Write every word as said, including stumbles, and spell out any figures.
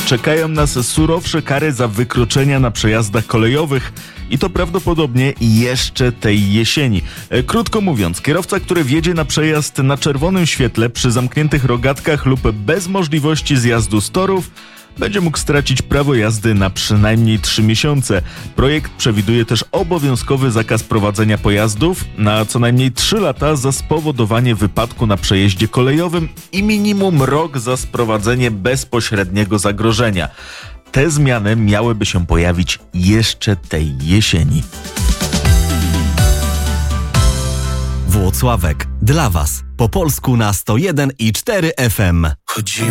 Czekają nas surowsze kary za wykroczenia na przejazdach kolejowych i to prawdopodobnie jeszcze tej jesieni. Krótko mówiąc, kierowca, który wjedzie na przejazd na czerwonym świetle przy zamkniętych rogatkach lub bez możliwości zjazdu z torów, będzie mógł stracić prawo jazdy na przynajmniej trzy miesiące. Projekt przewiduje też obowiązkowy zakaz prowadzenia pojazdów na co najmniej trzy lata za spowodowanie wypadku na przejeździe kolejowym i minimum rok za sprowadzenie bezpośredniego zagrożenia. Te zmiany miałyby się pojawić jeszcze tej jesieni. Włocławek. Dla Was. Po polsku na sto jeden i cztery F M.